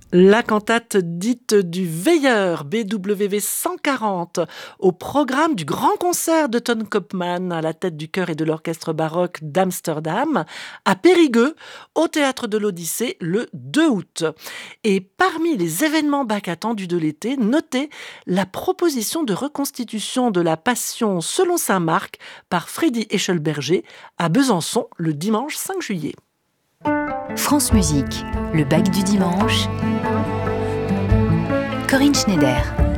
La cantate dite du Veilleur, BWV 140, au programme du grand concert de Ton Koopman à la tête du chœur et de l'orchestre baroque d'Amsterdam, à Périgueux, au théâtre de l'Odyssée, le 2 août. Et parmi les événements Bach attendus de l'été, notez la proposition de reconstitution de la Passion selon saint Marc par Freddy Eschelberger à Besançon le dimanche 5 juillet. France Musique, le Bach du dimanche. Corinne Schneider.